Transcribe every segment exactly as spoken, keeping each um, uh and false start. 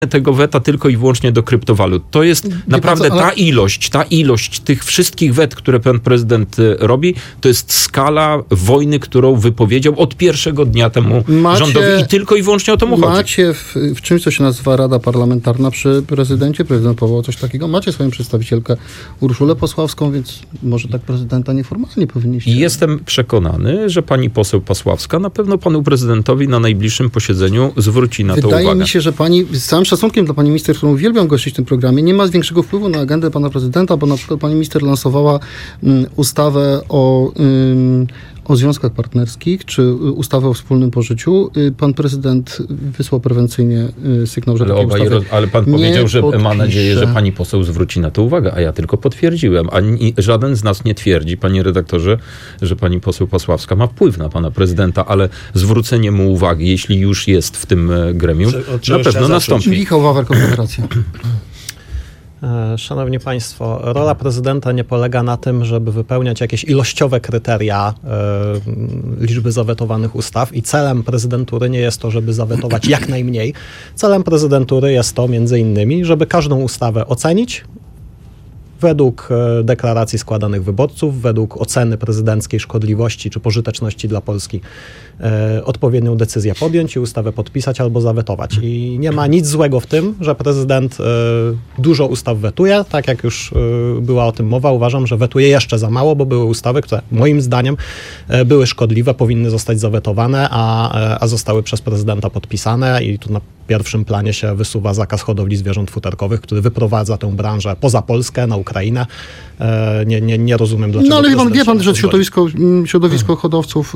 tego weta tylko i wyłącznie do kryptowalut. To jest Nie naprawdę co, ale... ta ilość, ta ilość tych wszystkich wet, które pan prezydent robi, to jest skala wojny, którą wypowiedział od pierwszego dnia temu macie, rządowi i tylko i wyłącznie o to mu chodzi. Macie w, w czymś, co się nazywa Rada Parlamentarna przy prezydencie, prezydent powołał coś takiego, macie swoją przedstawicielkę Urszulę Pasławską, więc może tak prezydenta nieformalnie powinniście. I jestem przekonany, że pani poseł Pasławska na pewno panu prezydentowi na najbliższym posiedzeniu zwróci na to uwagę. Wydaje mi się, że pani, z całym szacunkiem dla pani minister, którą uwielbiam gościć w tym programie, nie ma większego wpływu na agendę pana prezydenta, bo na przykład pani minister lansowała um, ustawę o, um, o związkach partnerskich, czy ustawę o wspólnym pożyciu. Pan prezydent wysłał prewencyjnie sygnał, że ale, takiej ustawy roz... ale pan powiedział, że podpisze. Ma nadzieję, że pani poseł zwróci na to uwagę, a ja tylko potwierdziłem. Ani żaden z nas nie twierdzi, panie redaktorze, że pani poseł Pasławska ma wpływ na pana prezydenta, ale zwrócenie mu uwagi, jeśli już jest w tym gremium, czy, na pewno nastąpi. Michał Wawer, Konfederacja. Szanowni Państwo, rola prezydenta nie polega na tym, żeby wypełniać jakieś ilościowe kryteria y, liczby zawetowanych ustaw i celem prezydentury nie jest to, żeby zawetować jak najmniej. Celem prezydentury jest to między innymi, żeby każdą ustawę ocenić według deklaracji składanych wyborców, według oceny prezydenckiej szkodliwości czy pożyteczności dla Polski e, odpowiednią decyzję podjąć i ustawę podpisać albo zawetować. I nie ma nic złego w tym, że prezydent e, dużo ustaw wetuje. Tak jak już e, była o tym mowa, uważam, że wetuje jeszcze za mało, bo były ustawy, które moim zdaniem e, były szkodliwe, powinny zostać zawetowane, a, e, a zostały przez prezydenta podpisane i tu na pierwszym planie się wysuwa zakaz hodowli zwierząt futerkowych, który wyprowadza tę branżę poza Polskę, na Ukrainę. E, nie, nie, nie rozumiem, dlaczego... No ale pan, wie pan, że środowisko, środowisko hodowców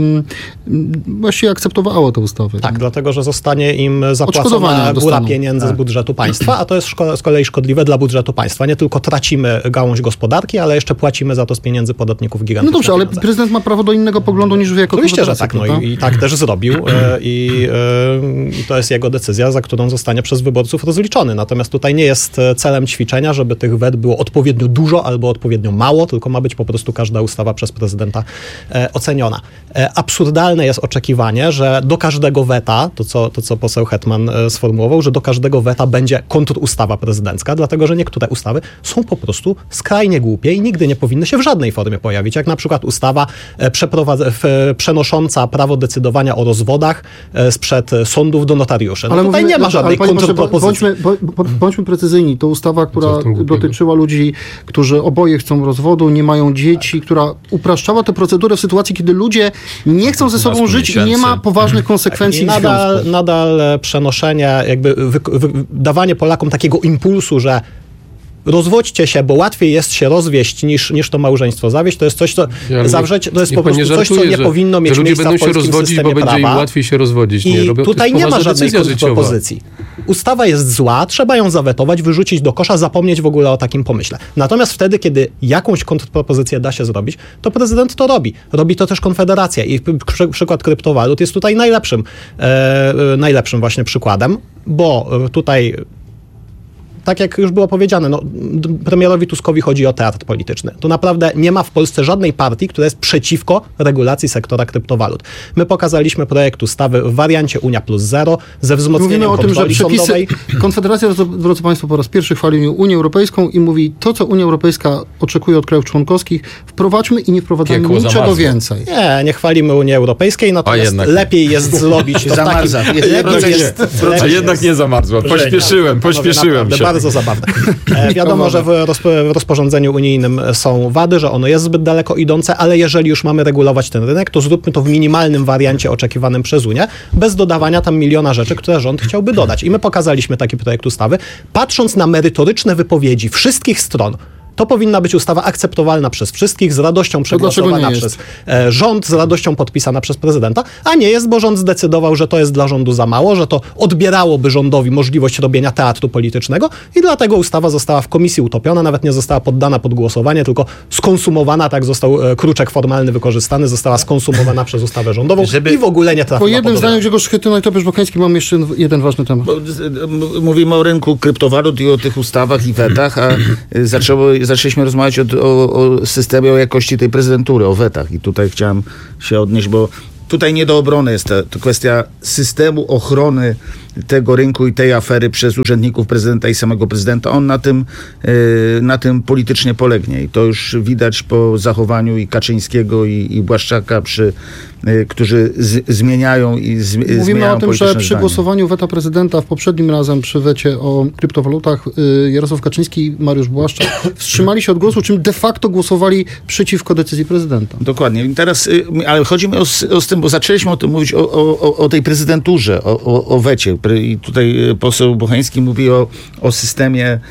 yy, właściwie akceptowało te ustawy. Tak, dlatego, że zostanie im zapłacona góra pieniędzy tak. z budżetu państwa, a to jest szko- z kolei szkodliwe dla budżetu państwa. Nie tylko tracimy gałąź gospodarki, ale jeszcze płacimy za to z pieniędzy podatników gigantów. No dobrze, ale prezydent ma prawo do innego poglądu niż wy jako Oczywiście, że tak. No i, i tak też zrobił e, i, e, i to jest jego decyzja, za którą zostanie przez wyborców rozliczony. Natomiast tutaj nie jest celem ćwiczenia, żeby tych wet było odpowiednio dużo albo odpowiednio mało, tylko ma być po prostu każda ustawa przez prezydenta e, oceniona. E, absurdalne jest oczekiwanie, że do każdego weta, to co, to co poseł Hetman e, sformułował, że do każdego weta będzie kontrustawa prezydencka, dlatego że niektóre ustawy są po prostu skrajnie głupie i nigdy nie powinny się w żadnej formie pojawić, jak na przykład ustawa e, przeprowadza, w, przenosząca prawo decydowania o rozwodach e, sprzed sądów do notariuszy. No ale tutaj mówimy, nie ma żadnej kontrpropozycji. Bądźmy, bądźmy precyzyjni. To ustawa, która dotyczyła ludzi, którzy oboje chcą rozwodu, nie mają dzieci, która upraszczała tę procedurę w sytuacji, kiedy ludzie nie chcą ze sobą żyć miesięcy. I nie ma poważnych konsekwencji. I nadal, nadal przenoszenie, jakby wy, wy, dawanie Polakom takiego impulsu, że rozwodźcie się, bo łatwiej jest się rozwieść niż, niż to małżeństwo zawieść. To jest coś, co ja zawrzeć, to jest po prostu coś, co nie że, powinno mieć że ludzie miejsca będą w polskim się rozwodzić, systemie bo będzie prawa. im łatwiej się rozwodzić. Nie, I robią, tutaj nie ma żadnej kontrpropozycji. Ustawa jest zła, trzeba ją zawetować, wyrzucić do kosza, zapomnieć w ogóle o takim pomyśle. Natomiast wtedy, kiedy jakąś kontrpropozycję da się zrobić, to prezydent to robi. Robi to też Konfederacja i przy, przykład kryptowalut jest tutaj najlepszym, e, najlepszym właśnie przykładem, bo tutaj tak jak już było powiedziane, no, premierowi Tuskowi chodzi o teatr polityczny. Tu naprawdę nie ma w Polsce żadnej partii, która jest przeciwko regulacji sektora kryptowalut. My pokazaliśmy projekt ustawy w wariancie Unia plus zero ze wzmocnieniem Mówimy o tym, że przepisy... sądowej. Konfederacja, drodzy Państwo, po raz pierwszy chwali Unię Europejską i mówi, to co Unia Europejska oczekuje od krajów członkowskich, wprowadźmy i nie wprowadzamy Piekło niczego zamarzło. Więcej. Nie, nie chwalimy Unii Europejskiej, natomiast lepiej jest zrobić to w takim... Lepiej jest, A jednak nie zamarzło. Pośpieszyłem, pośpieszyłem się. Bardzo zabawne. E, wiadomo, że w, rozpo, w rozporządzeniu unijnym są wady, że ono jest zbyt daleko idące, ale jeżeli już mamy regulować ten rynek, to zróbmy to w minimalnym wariancie oczekiwanym przez Unię, bez dodawania tam miliona rzeczy, które rząd chciałby dodać. I my pokazaliśmy taki projekt ustawy, patrząc na merytoryczne wypowiedzi wszystkich stron. To powinna być ustawa akceptowalna przez wszystkich, z radością przegłosowana przez e, rząd, z radością podpisana przez prezydenta, a nie jest, bo rząd zdecydował, że to jest dla rządu za mało, że to odbierałoby rządowi możliwość robienia teatru politycznego i dlatego ustawa została w komisji utopiona, nawet nie została poddana pod głosowanie, tylko skonsumowana, tak został e, kruczek formalny wykorzystany, została skonsumowana przez ustawę rządową Żeby... i w ogóle nie trafiła. Po jednym zdaniu Grzegorz Schetyna i Tobiasz Bokański mam jeszcze jeden ważny temat. Bo, mówimy o rynku kryptowalut i o tych ustawach i wetach, a zaczęło zaczęliśmy rozmawiać o, o, o systemie, o jakości tej prezydentury, o wetach. I tutaj chciałem się odnieść, bo tutaj nie do obrony jest to, to kwestia systemu ochrony tego rynku i tej afery przez urzędników prezydenta i samego prezydenta. On na tym, na tym politycznie polegnie i to już widać po zachowaniu i Kaczyńskiego i, i Błaszczaka, przy, którzy z, zmieniają i z, Mówimy zmieniają o tym, że przy zdanie. głosowaniu weta prezydenta w poprzednim razem przy wecie o kryptowalutach Jarosław Kaczyński i Mariusz Błaszczak wstrzymali się od głosu, czym de facto głosowali przeciwko decyzji prezydenta. Dokładnie. I teraz, ale chodzi mi o, o z tym, bo zaczęliśmy o tym mówić, o, o, o tej prezydenturze, o, o, o wecie. I tutaj poseł Bocheński mówi o, o systemie e,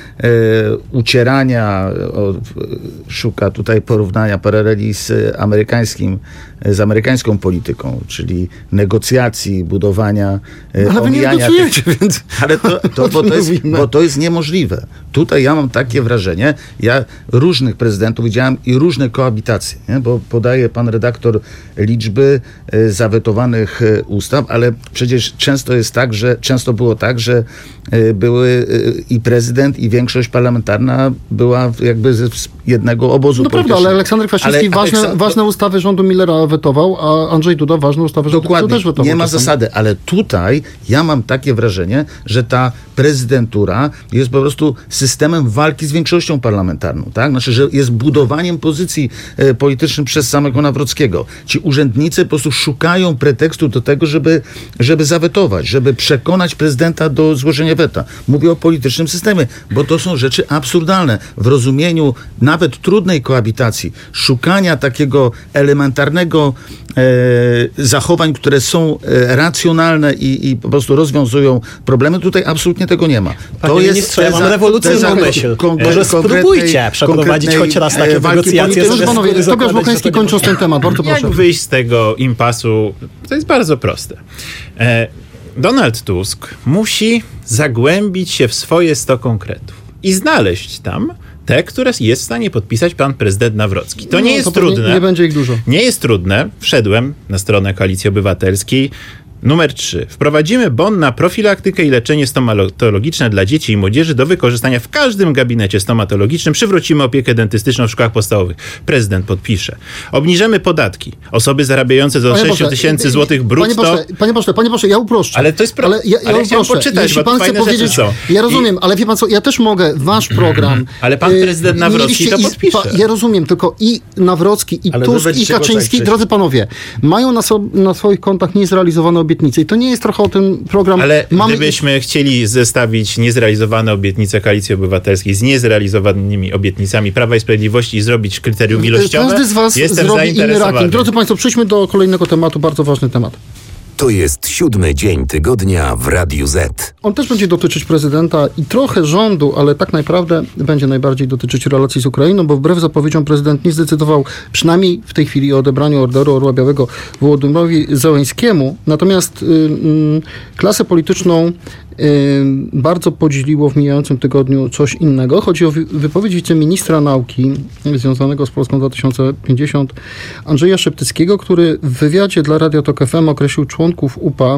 ucierania, o, szuka tutaj porównania, paraleli z amerykańskim, z amerykańską polityką, czyli negocjacji, budowania, e, ale wy nie negocjujecie, tych, więc... Ale to, to, bo, to jest, bo to jest niemożliwe. Tutaj ja mam takie wrażenie, ja różnych prezydentów widziałem i różne koabitacje, nie? Bo podaje pan redaktor liczby e, zawetowanych e, ustaw, ale przecież często jest tak, że często było tak, że e, były e, i prezydent, i większość parlamentarna była jakby z jednego obozu no politycznego. prawda, ale Aleksander Kwaśniewski ale ważne, Aleksandr... ważne ustawy rządu Millera wetował, a Andrzej Duda ważne ustawy rządu Dokładnie, też wetował. nie ma czasami. zasady, ale tutaj ja mam takie wrażenie, że ta prezydentura jest po prostu systemem walki z większością parlamentarną, tak? Znaczy, że jest budowaniem pozycji e, politycznych przez samego Nawrockiego. Ci urzędnicy po prostu szukają pretekstu do tego, żeby, żeby zawetować, żeby przekonać prezydenta do złożenia weta. Mówię o politycznym systemie, bo to są rzeczy absurdalne. W rozumieniu nawet trudnej koabitacji, szukania takiego elementarnego e, zachowań, które są e, racjonalne i, i po prostu rozwiązują problemy, tutaj absolutnie tego nie ma. Panie to jest ministrze, ja mam rewolucyjną myśl. Kon- Może spróbujcie przeprowadzić choć raz takie negocjacje. Proszę panowie, Tobiasz Bocheński kończąc ten temat. Bardzo proszę. Jak wyjść z tego impasu? To jest bardzo proste. E, Donald Tusk musi zagłębić się w swoje sto konkretów i znaleźć tam te, które jest w stanie podpisać pan prezydent Nawrocki. To no, nie jest to trudne. Nie, nie będzie ich dużo. Nie jest trudne. Wszedłem na stronę Koalicji Obywatelskiej. Numer trzy. Wprowadzimy bon na profilaktykę i leczenie stomatologiczne dla dzieci i młodzieży do wykorzystania w każdym gabinecie stomatologicznym. Przywrócimy opiekę dentystyczną w szkołach podstawowych. Prezydent podpisze. Obniżymy podatki. Osoby zarabiające do sześć tysięcy złotych brutto. Panie pośle, panie pośle, panie pośle, ja uproszczę. Ale to jest pro... Ale ja, ja, ale ja chciałem uproszczę. poczytać, Jeśli bo pan to chce fajne powiedzieć, rzeczy są. ja rozumiem, I... ale wie pan co, ja też mogę, wasz program. Ale pan prezydent Nawrocki to podpisze. Pa, ja rozumiem, tylko i Nawrocki, i ale Tusk, i Kaczyński, tak, drodzy panowie, mają na, so, na swoich kontach niezrealizowane obietnice i to nie jest trochę o tym program. Ale Mamy... gdybyśmy chcieli zestawić niezrealizowane obietnice Koalicji Obywatelskiej z niezrealizowanymi obietnicami Prawa i Sprawiedliwości i zrobić kryterium ilościowe, każdy z was jestem zrobi inny zainteresowany. ranking. Drodzy państwo, przejdźmy do kolejnego tematu, bardzo ważny temat. To jest siódmy dzień tygodnia w Radiu Z. On też będzie dotyczyć prezydenta i trochę rządu, ale tak naprawdę będzie najbardziej dotyczyć relacji z Ukrainą, bo wbrew zapowiedziom prezydent nie zdecydował przynajmniej w tej chwili o odebraniu Orderu Orła Białego Wołodymyrowi Zełenskiemu. Natomiast y, y, klasę polityczną y, bardzo podzieliło w mijającym tygodniu coś innego. Chodzi o wy- wypowiedź wiceministra nauki związanego z Polską dwa tysiące pięćdziesiąt Andrzeja Szeptyckiego, który w wywiadzie dla Radia Tok F M określił członków U P A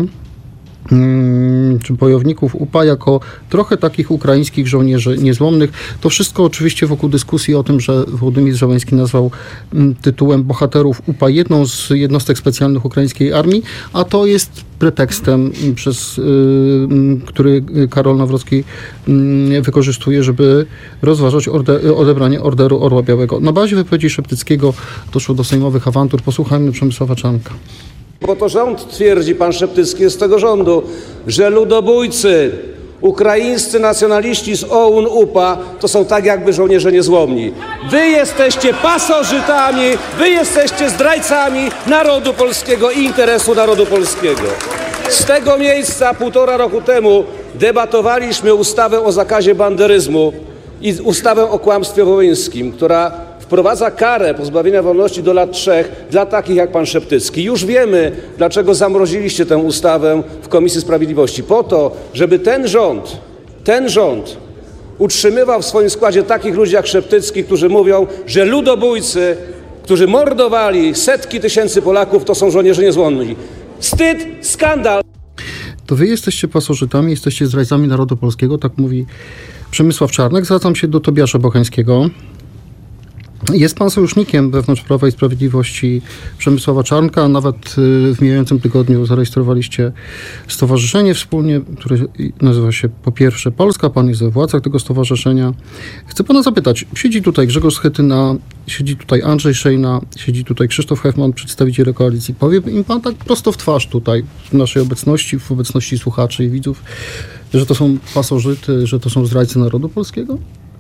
czy bojowników U P A jako trochę takich ukraińskich żołnierzy niezłomnych. To wszystko oczywiście wokół dyskusji o tym, że Wołodymyr Zełenski nazwał tytułem bohaterów U P A jedną z jednostek specjalnych ukraińskiej armii, a to jest pretekstem, przez który Karol Nawrocki wykorzystuje, żeby rozważać orde- odebranie Orderu Orła Białego. Na bazie wypowiedzi Szeptyckiego doszło do sejmowych awantur. Posłuchajmy Przemysława Czarnka. Bo to rząd twierdzi, pan Szeptycki jest z tego rządu, że ludobójcy, ukraińscy nacjonaliści z O U N U P A to są tak jakby żołnierze niezłomni. Wy jesteście pasożytami, wy jesteście zdrajcami narodu polskiego i interesu narodu polskiego. Z tego miejsca półtora roku temu debatowaliśmy ustawę o zakazie banderyzmu i ustawę o kłamstwie wołyńskim, która wprowadza karę pozbawienia wolności do lat trzech dla takich jak pan Szeptycki. Już wiemy, dlaczego zamroziliście tę ustawę w Komisji Sprawiedliwości. Po to, żeby ten rząd, ten rząd utrzymywał w swoim składzie takich ludzi jak Szeptycki, którzy mówią, że ludobójcy, którzy mordowali setki tysięcy Polaków, to są żołnierze niezłomni. Wstyd, skandal. To wy jesteście pasożytami, jesteście zdrajcami narodu polskiego, tak mówi Przemysław Czarnek. Zwracam się do Tobiasza Bocheńskiego. Jest pan sojusznikiem wewnątrz Prawa i Sprawiedliwości Przemysława Czarnka, a nawet w mijającym tygodniu zarejestrowaliście stowarzyszenie wspólnie, które nazywa się po pierwsze Polska. Pan jest we władzach tego stowarzyszenia. Chcę pana zapytać, siedzi tutaj Grzegorz Schetyna, siedzi tutaj Andrzej Szejna, siedzi tutaj Krzysztof Hefman, przedstawiciele koalicji. Powie im pan tak prosto w twarz tutaj, w naszej obecności, w obecności słuchaczy i widzów, że to są pasożyty, że to są zdrajcy narodu polskiego?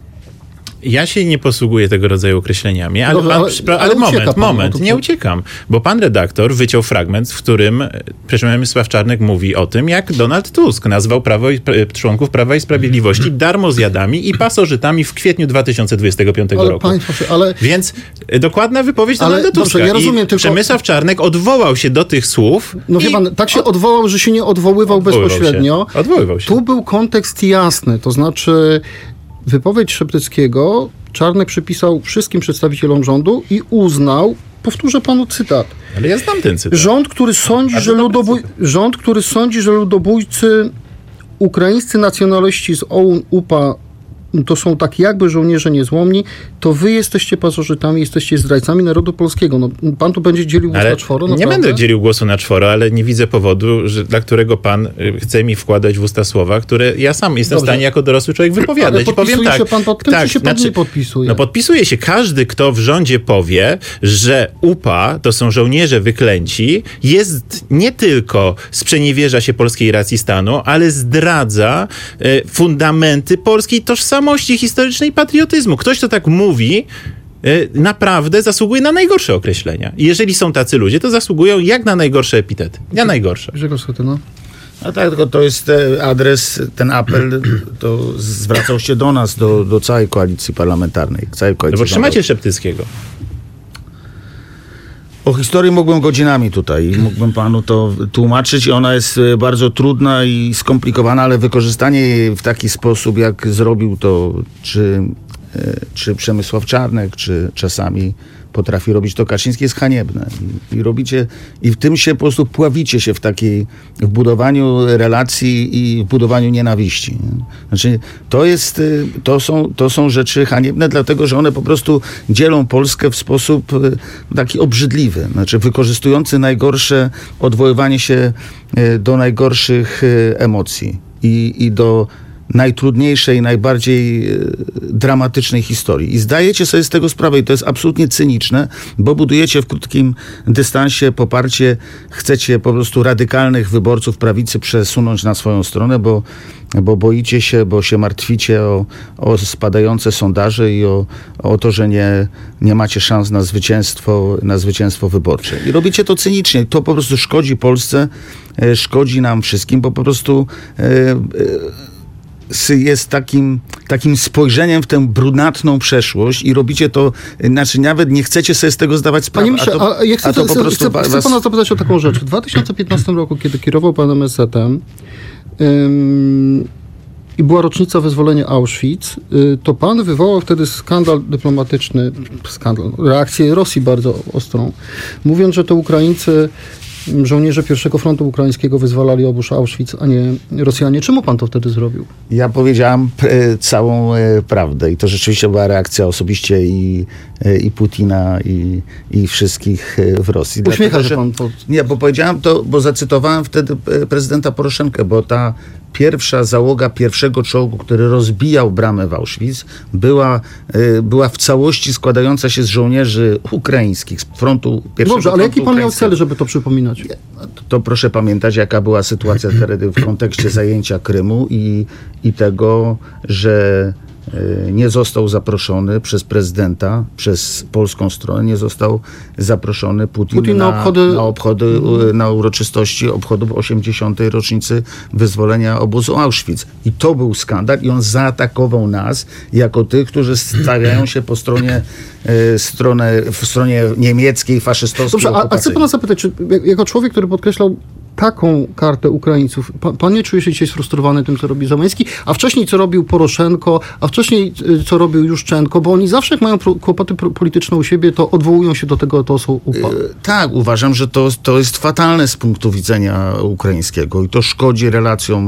Ja się nie posługuję tego rodzaju określeniami, ale, Dobrze, pan, ale, ale, ale moment, pan, moment, no to... nie uciekam, bo pan redaktor wyciął fragment, w którym Przemysław Czarnek mówi o tym, jak Donald Tusk nazwał prawo i, członków Prawa i Sprawiedliwości darmozjadami i pasożytami w kwietniu dwa tysiące dwudziestego piątego ale, roku. Państwo, ale... Więc dokładna wypowiedź ale, Donalda Tuska. Dobrze, ja rozumiem, I tylko... Przemysław Czarnek odwołał się do tych słów. No wie pan, tak się od... odwołał, że się nie odwoływał, odwoływał bezpośrednio. Się. Odwoływał się. Tu był kontekst jasny, to znaczy wypowiedź Szeptyckiego Czarnek przypisał wszystkim przedstawicielom rządu i uznał, powtórzę panu cytat. Ale ja znam ten cytat. Rząd, który sądzi, że ludobój... Rząd, który sądzi, że ludobójcy ukraińscy nacjonaliści z O U N U P A to są tak jakby żołnierze niezłomni, to wy jesteście pasożytami, jesteście zdrajcami narodu polskiego. No, pan tu będzie dzielił głos ale na czworo? Nie naprawdę? będę dzielił głosu na czworo, ale nie widzę powodu, że, dla którego pan chce mi wkładać w usta słowa, które ja sam jestem Dobrze. w stanie jako dorosły człowiek wypowiadać. Ale podpisuje I powiem się tak, pan pod tym, tak, czy się pan znaczy, nie podpisuje? No podpisuje się. Każdy, kto w rządzie powie, że U P A to są żołnierze wyklęci, jest nie tylko sprzeniewierza się polskiej racji stanu, ale zdradza e, fundamenty polskiej tożsamości historycznej i patriotyzmu. Ktoś, kto tak mówi, naprawdę zasługuje na najgorsze określenia. I jeżeli są tacy ludzie, to zasługują jak na najgorsze epitety. Ja najgorsze. Grzegorz Schetyna. No tak, tylko to jest adres, ten apel, to zwracał się do nas, do, do całej koalicji parlamentarnej. Całej koalicji No bo trzymacie Szeptyckiego. O historii mógłbym godzinami tutaj i mógłbym panu to tłumaczyć i ona jest bardzo trudna i skomplikowana, ale wykorzystanie jej w taki sposób, jak zrobił to czy, czy Przemysław Czarnek, czy czasami potrafi robić to Kaczyński, jest haniebne. I, i robicie, i w tym się po prostu pławicie się w takiej, w budowaniu relacji i w budowaniu nienawiści. Znaczy, to jest, to są, to są rzeczy haniebne, dlatego, że one po prostu dzielą Polskę w sposób taki obrzydliwy. Znaczy, wykorzystujący najgorsze, odwoływanie się do najgorszych emocji i, i do najtrudniejszej, najbardziej e, dramatycznej historii. I zdajecie sobie z tego sprawę i to jest absolutnie cyniczne, bo budujecie w krótkim dystansie poparcie, chcecie po prostu radykalnych wyborców prawicy przesunąć na swoją stronę, bo, bo boicie się, bo się martwicie o, o spadające sondaże i o, o to, że nie, nie macie szans na zwycięstwo, na zwycięstwo wyborcze. I robicie to cynicznie. To po prostu szkodzi Polsce, e, szkodzi nam wszystkim, bo po prostu e, e, jest takim, takim spojrzeniem w tę brunatną przeszłość i robicie to, znaczy nawet nie chcecie sobie z tego zdawać sprawy. Panie Misze, a, to, a ja chcę, a to po chcę, prostu chcę, was... chcę pana zapytać o taką rzecz. W dwa tysiące piętnastym roku, kiedy kierował pan M S Z-em ym, i była rocznica wyzwolenia Auschwitz, y, to pan wywołał wtedy skandal dyplomatyczny, skandal, reakcję Rosji bardzo ostrą, mówiąc, że to Ukraińcy, żołnierze pierwszego frontu ukraińskiego wyzwalali obóz Auschwitz, a nie Rosjanie. Czemu pan to wtedy zrobił? Ja powiedziałam e, całą e, prawdę i to rzeczywiście była reakcja osobiście i, e, i Putina, i, i wszystkich e, w Rosji. Uśmiecha Dlatego, się pan. Po... Nie, bo powiedziałam to, bo zacytowałem wtedy prezydenta Poroszenkę, bo ta pierwsza załoga pierwszego czołgu, który rozbijał bramę w Auschwitz, była, y, była w całości składająca się z żołnierzy ukraińskich, z frontu pierwszego. Dobrze, ale jaki pan miał cel, żeby to przypominać? To, to proszę pamiętać, jaka była sytuacja wtedy w kontekście zajęcia Krymu i, i tego, że nie został zaproszony przez prezydenta, przez polską stronę, nie został zaproszony Putin, Putin na, na obchody, na, obchody na uroczystości obchodów osiemdziesiątej rocznicy wyzwolenia obozu Auschwitz. I to był skandal i on zaatakował nas jako tych, którzy stawiają się po stronie, e, stronę, w stronie niemieckiej, faszystowskiej. Dobrze, a, a chcę pana zapytać, czy jako człowiek, który podkreślał taką kartę Ukraińców, pan, pan nie czuje się dzisiaj sfrustrowany tym, co robi Zełenski, a wcześniej co robił Poroszenko, a wcześniej co robił Juszczenko, bo oni zawsze jak mają pro, kłopoty pro, polityczne u siebie, to odwołują się do tego, to są U P A. Yy, tak, uważam, że to, to jest fatalne z punktu widzenia ukraińskiego i to szkodzi relacjom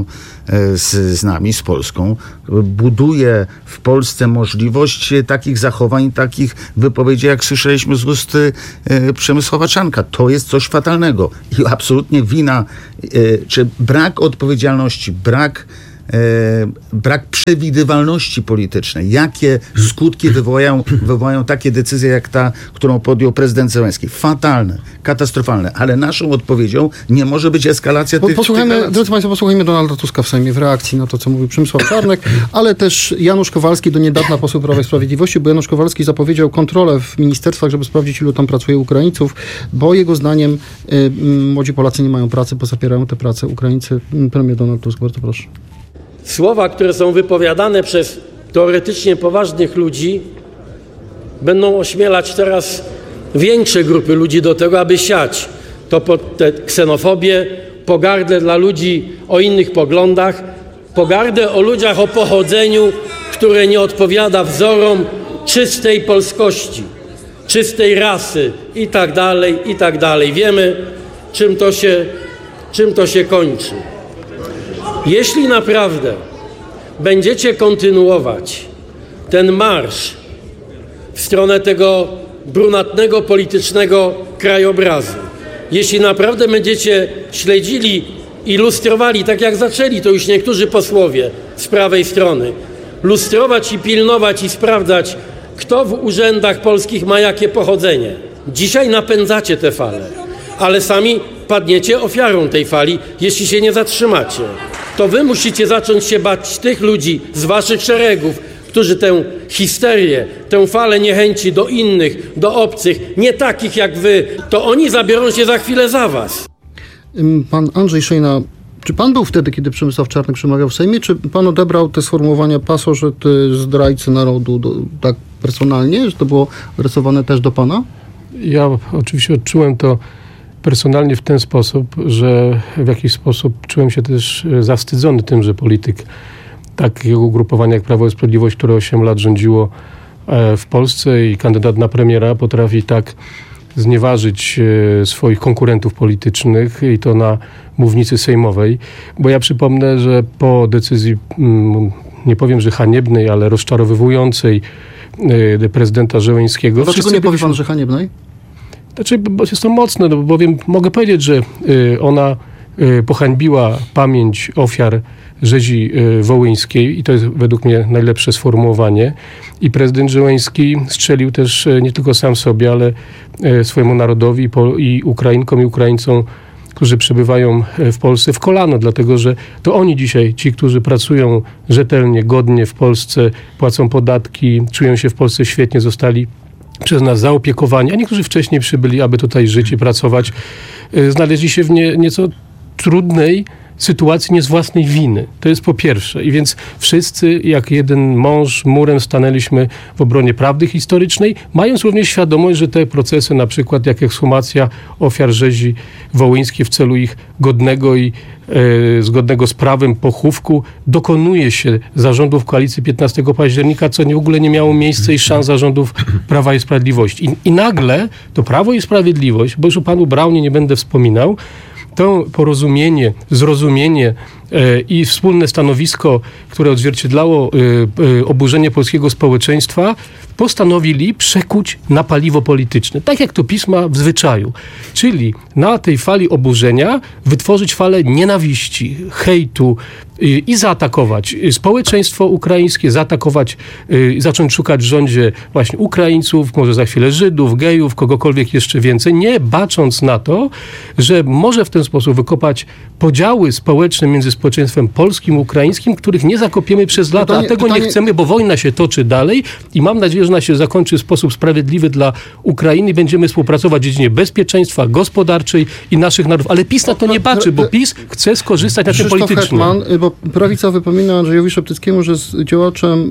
z, z nami, z Polską, buduje w Polsce możliwość takich zachowań, takich wypowiedzi, jak słyszeliśmy z ust e, Przemysława Czarnka. To jest coś fatalnego i absolutnie wina, e, czy brak odpowiedzialności, brak brak przewidywalności politycznej. Jakie skutki wywołają, wywołają takie decyzje, jak ta, którą podjął prezydent Zełenski. Fatalne, katastrofalne, ale naszą odpowiedzią nie może być eskalacja po, tych... Posłuchajmy, tych drodzy Państwo, posłuchajmy Donalda Tuska w Sejmie w reakcji na to, co mówił Przemysław Czarnek, ale też Janusz Kowalski, do niedawna poseł Prawa i Sprawiedliwości, bo Janusz Kowalski zapowiedział kontrolę w ministerstwach, żeby sprawdzić, ilu tam pracuje Ukraińców, bo jego zdaniem y, młodzi Polacy nie mają pracy, bo zapierają tę pracę Ukraińcy. Premier Donald Tusk, bardzo proszę. Słowa, które są wypowiadane przez teoretycznie poważnych ludzi, będą ośmielać teraz większe grupy ludzi do tego, aby siać to pod tę ksenofobię, pogardę dla ludzi o innych poglądach, pogardę o ludziach o pochodzeniu, które nie odpowiada wzorom czystej polskości, czystej rasy i tak dalej, i tak dalej. Wiemy, czym to się, czym to się kończy. Jeśli naprawdę będziecie kontynuować ten marsz w stronę tego brunatnego politycznego krajobrazu, jeśli naprawdę będziecie śledzili, ilustrowali, tak jak zaczęli to już niektórzy posłowie z prawej strony, lustrować i pilnować i sprawdzać, kto w urzędach polskich ma jakie pochodzenie. Dzisiaj napędzacie tę falę, ale sami padniecie ofiarą tej fali, jeśli się nie zatrzymacie. To wy musicie zacząć się bać tych ludzi z waszych szeregów, którzy tę histerię, tę falę niechęci do innych, do obcych, nie takich jak wy, to oni zabiorą się za chwilę za was. Pan Andrzej Szejna, czy pan był wtedy, kiedy Przemysław Czarnek przemawiał w Sejmie, czy pan odebrał te sformułowania pasożyty zdrajcy narodu do, tak personalnie, że to było adresowane też do pana? Ja oczywiście odczułem to personalnie w ten sposób, że w jakiś sposób czułem się też zawstydzony tym, że polityk takiego ugrupowania jak Prawo i Sprawiedliwość, które osiem lat rządziło w Polsce i kandydat na premiera potrafi tak znieważyć swoich konkurentów politycznych i to na mównicy sejmowej. Bo ja przypomnę, że po decyzji, nie powiem, że haniebnej, ale rozczarowywującej prezydenta Żeleńskiego... Dlaczego nie powie pan, że haniebnej? Znaczy, bo jest to mocne, no bowiem mogę powiedzieć, że y, ona y, pohańbiła pamięć ofiar rzezi y, wołyńskiej i to jest według mnie najlepsze sformułowanie. I prezydent Żeleński strzelił też y, nie tylko sam sobie, ale y, swojemu narodowi i, po, i Ukrainkom i Ukraińcom, którzy przebywają w Polsce, w kolano, dlatego że to oni dzisiaj, ci, którzy pracują rzetelnie, godnie w Polsce, płacą podatki, czują się w Polsce świetnie, zostali przez nas zaopiekowani, a niektórzy wcześniej przybyli, aby tutaj żyć i pracować, znaleźli się w nie, nieco trudnej sytuacji nie z własnej winy. To jest po pierwsze. I więc wszyscy, jak jeden mąż, murem stanęliśmy w obronie prawdy historycznej, mając również świadomość, że te procesy, na przykład jak ekshumacja ofiar rzezi wołyńskiej w celu ich godnego i e, zgodnego z prawem pochówku, dokonuje się zarządów koalicji piętnastego października, co w ogóle nie miało miejsca i szans zarządów Prawa i Sprawiedliwości. I, i nagle to Prawo i Sprawiedliwość, bo już o panu Braunie nie będę wspominał, to porozumienie, zrozumienie e, i wspólne stanowisko, które odzwierciedlało e, e, oburzenie polskiego społeczeństwa, postanowili przekuć na paliwo polityczne. Tak jak to PiS ma w zwyczaju. Czyli na tej fali oburzenia wytworzyć falę nienawiści, hejtu i, i zaatakować społeczeństwo ukraińskie, zaatakować, y, zacząć szukać w rządzie właśnie Ukraińców, może za chwilę Żydów, gejów, kogokolwiek jeszcze więcej, nie bacząc na to, że może w ten sposób wykopać podziały społeczne między społeczeństwem polskim i ukraińskim, których nie zakopiemy przez lata, pytanie, a tego pytanie... nie chcemy, bo wojna się toczy dalej i mam nadzieję, że ona się zakończy w sposób sprawiedliwy dla Ukrainy. Będziemy współpracować w dziedzinie bezpieczeństwa, gospodarczej i naszych narodów. Ale PiS na to nie patrzy, bo PiS chce skorzystać na tym politycznie. Hetman, bo prawica wypomina Andrzejowi Szeptyckiemu, że jest działaczem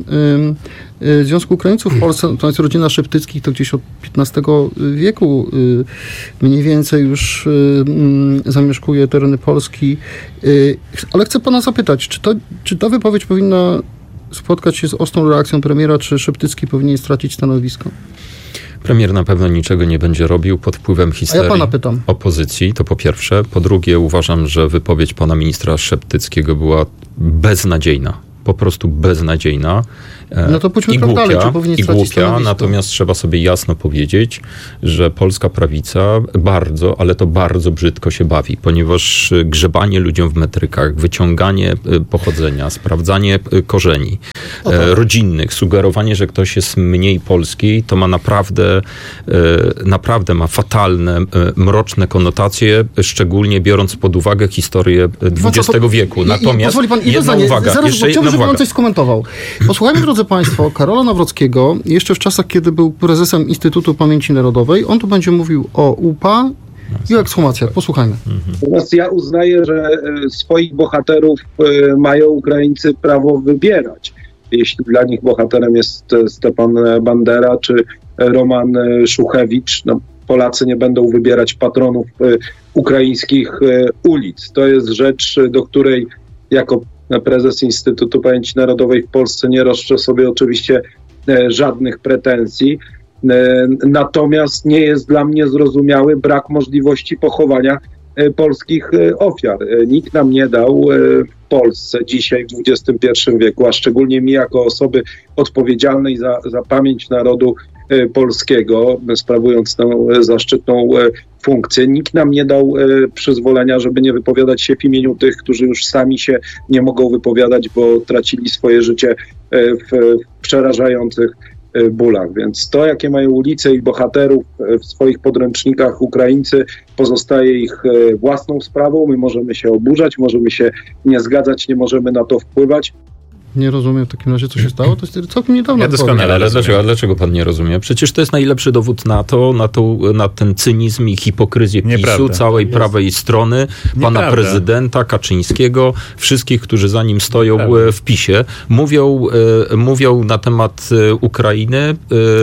y, y, Związku Ukraińców w Polsce, to jest rodzina Szeptyckich, to gdzieś od piętnastego wieku y, mniej więcej już y, y, zamieszkuje tereny Polski. Y, ale chcę pana zapytać, czy, to, czy ta wypowiedź powinna spotkać się z ostrą reakcją premiera, czy Szeptycki powinien stracić stanowisko? Premier na pewno niczego nie będzie robił pod wpływem histerii A ja pana pytam. opozycji, to po pierwsze. Po drugie, uważam, że wypowiedź pana ministra Szeptyckiego była beznadziejna. Po prostu beznadziejna. No to pójdźmy I krok głupia, dalej, czy powinien i stracić głupia, stanowisko? natomiast trzeba sobie jasno powiedzieć, że polska prawica bardzo, ale to bardzo brzydko się bawi, ponieważ grzebanie ludziom w metrykach, wyciąganie pochodzenia, sprawdzanie korzeni No tak. rodzinnych, sugerowanie, że ktoś jest mniej polski, to ma naprawdę, naprawdę ma fatalne, mroczne konotacje, szczególnie biorąc pod uwagę historię dwudziestego wieku. Natomiast pozwoli pan, jedno jedna zdanie, uwaga, zaraz, jeszcze chciałbym, jedna żeby pan uwaga. coś skomentował. Posłuchajmy, drodzy państwo, Karola Nawrockiego, jeszcze w czasach, kiedy był prezesem Instytutu Pamięci Narodowej. On tu będzie mówił o U P A i o ekshumacjach. Posłuchajmy. Natomiast ja uznaję, że e, swoich bohaterów e, mają Ukraińcy prawo wybierać. Jeśli dla nich bohaterem jest e, Stepan Bandera czy Roman e, Szuchewicz, no, Polacy nie będą wybierać patronów e, ukraińskich e, ulic. To jest rzecz, do której jako prezes Instytutu Pamięci Narodowej w Polsce nie roszczę sobie oczywiście e, żadnych pretensji. E, natomiast nie jest dla mnie zrozumiały brak możliwości pochowania e, polskich e, ofiar. E, nikt nam nie dał e, w Polsce dzisiaj w dwudziestym pierwszym wieku, a szczególnie mi jako osoby odpowiedzialnej za, za pamięć narodu e, polskiego, sprawując tę e, zaszczytną e, funkcję, nikt nam nie dał e, przyzwolenia, żeby nie wypowiadać się w imieniu tych, którzy już sami się nie mogą wypowiadać, bo tracili swoje życie e, w, w przerażających e, bólach. Więc to, jakie mają ulice i bohaterów e, w swoich podręcznikach Ukraińcy, pozostaje ich e, własną sprawą. My możemy się oburzać, możemy się nie zgadzać, nie możemy na to wpływać. Nie rozumiem w takim razie, co się stało. To jest całkiem niedawno. Ja doskonale Ale, ale rozumiem. dlaczego, dlaczego pan nie rozumie? Przecież to jest najlepszy dowód na to, na, tą, na ten cynizm i hipokryzję PiSu, Nieprawda. całej prawej strony, pana Nieprawda. prezydenta Kaczyńskiego, wszystkich, którzy za nim stoją Prawda. e, w PiSie. Mówią, e, mówią na temat e, Ukrainy e,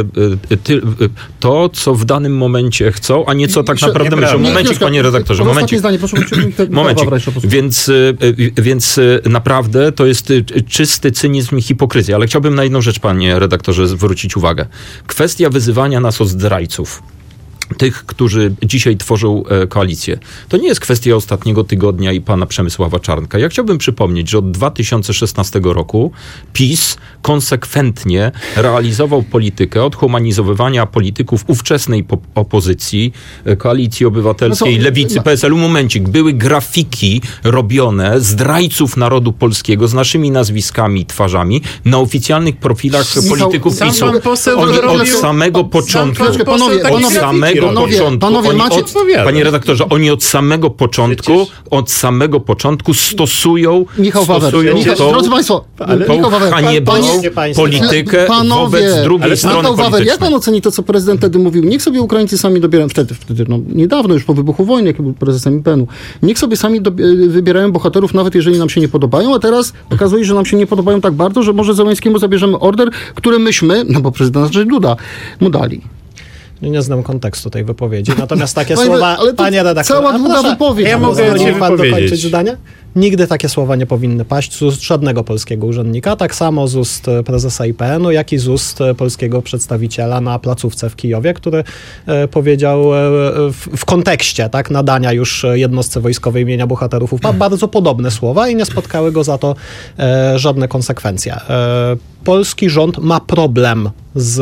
e, ty, e, to, co w danym momencie chcą, a nie co tak Jeszcze- naprawdę myślą. nieprawda. Momencik, panie redaktorze, Ostatnie momencik. zdanie, proszę, proszę, Momencik. Więc, y, y, więc y, naprawdę to jest y, czysty cynizm i hipokryzja. Ale chciałbym na jedną rzecz, panie redaktorze, zwrócić uwagę. Kwestia wyzywania nas od zdrajców. Tych, którzy dzisiaj tworzą e, koalicję. To nie jest kwestia ostatniego tygodnia i pana Przemysława Czarnka. Ja chciałbym przypomnieć, że od dwa tysiące szesnastego roku PiS konsekwentnie realizował politykę odhumanizowywania polityków ówczesnej po- opozycji, e, Koalicji Obywatelskiej, No to- Lewicy, P S L-u. Momencik. Były grafiki robione zdrajców narodu polskiego z naszymi nazwiskami i twarzami na oficjalnych profilach Michał, polityków sam PiSu. pan poseł Oni robił- od samego początku... Chwileczkę, panowie, Poseł Od panowie, samego panowie, początku, panowie, oni macie- od, panie redaktorze, oni od samego początku, Przecież- od samego początku stosują, Michał Wawer, stosują Michał, tą, drodzy państwo, tą Michał Wawer, haniebną panie- państwo. politykę Panowie, wobec drugiej ale strony Michał Wawer, jak politycznej. pan oceni to, co prezydent wtedy mówił? Niech sobie Ukraińcy sami dobierają, wtedy, wtedy no, niedawno, już po wybuchu wojny, jak był prezesem I P N-u, niech sobie sami do, wybierają bohaterów, nawet jeżeli nam się nie podobają, a teraz okazuje się, że nam się nie podobają tak bardzo, że może Zełenskiemu zabierzemy order, który myśmy, no bo prezydent Andrzej Duda, mu dali. Nie, nie znam kontekstu tej wypowiedzi. Natomiast takie Panie- słowa, ale to panie redaktorze... cała a długa proszę, wypowiedź. Ja mogę pozwoli cię mi pan wypowiedzieć. dokończyć zdanie? Nigdy takie słowa nie powinny paść z ust żadnego polskiego urzędnika, tak samo z ust prezesa I P N-u, jak i z ust polskiego przedstawiciela na placówce w Kijowie, który e, powiedział e, w, w kontekście tak, nadania już jednostce wojskowej imienia bohaterów U P A bardzo podobne słowa i nie spotkały go za to e, żadne konsekwencje. E, polski rząd ma problem z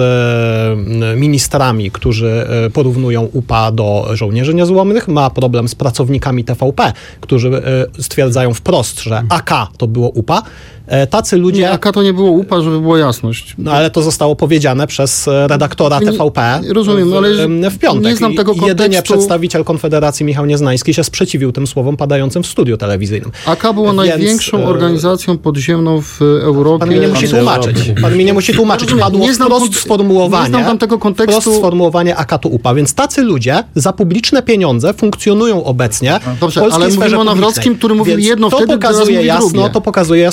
e, ministrami, którzy e, porównują U P A do żołnierzy niezłomnych, ma problem z pracownikami T V P, którzy e, stwierdzają wprost, że A K to było U P A. E, tacy ludzie... Nie, A K to nie było U P A, żeby była jasność. No ale to zostało powiedziane przez e, redaktora Nie- T V P rozumiem, w, ale em, w piątek. nie znam tego I Jedynie kontekstu. przedstawiciel Konfederacji Michał Nieznański się sprzeciwił tym słowom padającym w studiu telewizyjnym. A K była Więc, największą e, organizacją podziemną w Europie. Pan mi nie musi tłumaczyć. Pan mi nie musi tłumaczyć. Rozumiem, Padło nie znam wprost kont- sformułowanie. nie znam tam tego kontekstu. Wprost sformułowanie A K to U P A. Więc tacy ludzie za publiczne pieniądze funkcjonują obecnie Dobrze, w polskiej ale sferze mówimy o publicznej. Nawrockim, który mówił Więc jedno to wtedy, teraz pokazuje mówi jasno, drugie. To pokazuje jasno, że rząd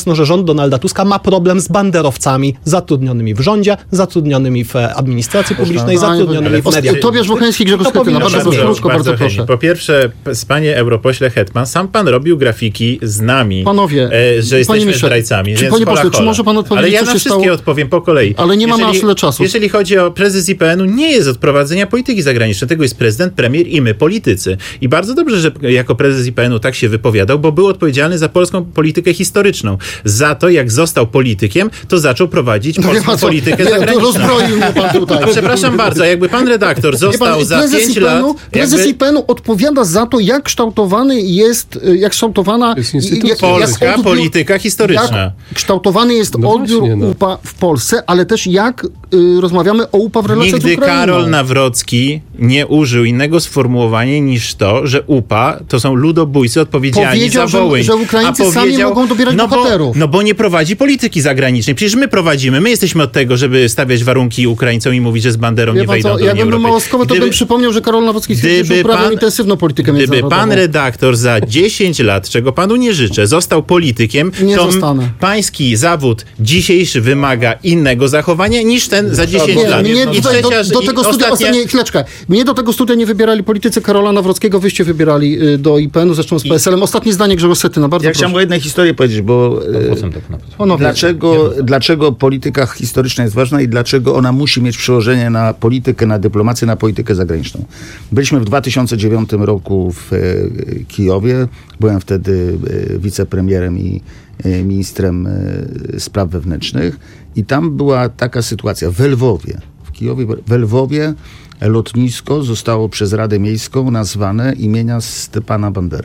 Donalda Tuska ma problem z banderowcami zatrudnionymi w rządzie, zatrudnionymi w administracji publicznej, zatrudnionymi w mediach. Tobiarz Wochenski, Grzegorz Schetyna, bardzo, bardzo krótko, bardzo proszę. Po pierwsze, panie europośle Hetman, sam pan robił grafiki z nami, Panowie, e, że jesteśmy Michel, zdrajcami. Czy, więc panie hola, pośle, hola. czy może pan odpowiedzieć, Ale ja co na się wszystkie stało? odpowiem po kolei. Ale nie mamy aż tyle czasu. Jeżeli chodzi o prezes I P N u, nie jest od prowadzenia polityki zagranicznej. Tego jest prezydent, premier i my, politycy. I bardzo dobrze, że jako prezes I P N u tak się wypowiadał, bo był odpowiedzialny za polską politykę historyczną. Za to, jak został politykiem, to zaczął prowadzić no polską co, politykę nie, zagraniczną. Rozbroił mnie pan tutaj. A przepraszam bardzo, jakby pan redaktor został pan, za pięć I P N u, lat... Prezes jakby... I P N u odpowiada za to, jak kształtowany jest, jak kształtowana jak, polska jak odbiór, polityka historyczna. Jak kształtowany jest no odbiór właśnie, no. U P A w Polsce, ale też jak y, rozmawiamy o U P A w relacjach Nigdy z Ukrainą. Karol Nawrocki nie użył innego sformułowania niż to, że U P A to są ludobójcy odpowiedzialni powiedział, za Wołyń. Że, że Ukraińcy A sami mogą dobierać no bohaterów. Bo, no bo nie prowadzi polityki zagranicznej. Przecież my prowadzimy. My jesteśmy od tego, żeby stawiać warunki Ukraińcom i mówić, że z Banderą nie wejdą co, do Unii Jakbym był małoskowy, to Gdyby, bym przypomniał, że Karol Nawrocki stwierdził, że uprawiał intensywną politykę międzynarodową. Gdyby pan redaktor za dziesięć lat, czego panu nie życzę, został politykiem, nie to zostanę. Pański zawód dzisiejszy wymaga innego zachowania niż ten za dziesięć nie, lat. Mnie I do, trzecia, do, do tego studia, ostatnia... ostatnie, chwileczkę, mnie do tego studia nie wybierali politycy Karola Nawrockiego, wyście wybierali y, do I P N u, zresztą z P S L em. Ostatnie zdanie Grzegorz Schetyna, bardzo Ja proszę. chciałem o jednej historii powiedzieć, bo e, dlaczego, dlaczego polityka historyczna jest ważna i dlaczego ona musi mieć przełożenie na politykę, na dyplomację, na politykę zagraniczną. Byliśmy w dwa tysiące dziewiątym roku w e, Kijowie, byłem wtedy e, wicepremierem i e, ministrem e, spraw wewnętrznych i tam była taka sytuacja w Lwowie, w Kijowie, w Lwowie lotnisko zostało przez Radę Miejską nazwane imienia Stepana Bandery.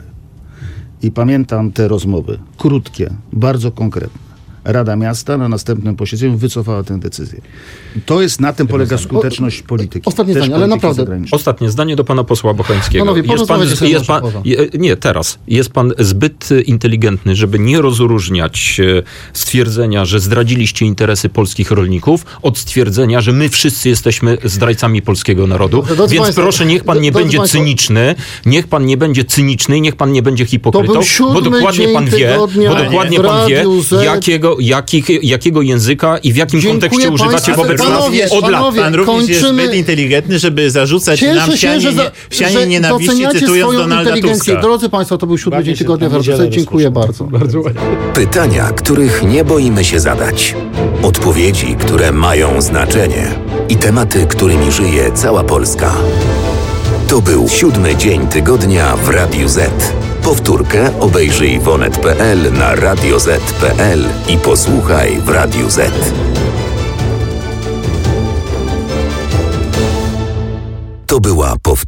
I pamiętam te rozmowy, krótkie, bardzo konkretne. Rada Miasta na następnym posiedzeniu wycofała tę decyzję. To jest, na tym polega skuteczność polityki. Ostatnie zdanie, ale naprawdę. Ostatnie zdanie do pana posła Bocheńskiego. Panowie, jest pan, jest pan, nie, teraz. Jest pan zbyt inteligentny, żeby nie rozróżniać stwierdzenia, że zdradziliście interesy polskich rolników, od stwierdzenia, że my wszyscy jesteśmy zdrajcami polskiego narodu. Drodzy Więc państwo, proszę, niech pan nie będzie państwo, cyniczny, niech pan nie będzie cyniczny i niech pan nie będzie hipokrytą, bo dokładnie pan wie, bo dokładnie pan wie, jakiego Jakich, jakiego języka i w jakim Dziękuję kontekście używacie państwu, wobec panowie, nas od lat. panowie, Pan również kończymy. jest zbyt inteligentny, żeby zarzucać Cieszę nam sianie, się, że, za, sianie że nienawiści, cytując Donalda Tuska. Drodzy państwo, to był siódmy dzień tygodnia w Radiu Z. Dziękuję bardzo. bardzo. Pytania, których nie boimy się zadać. Odpowiedzi, które mają znaczenie. I tematy, którymi żyje cała Polska. To był siódmy dzień tygodnia w Radiu Z. Powtórkę obejrzyj w onet kropka pe el, na radio zet kropka pe el i posłuchaj w Radiu Z. To była powtórka.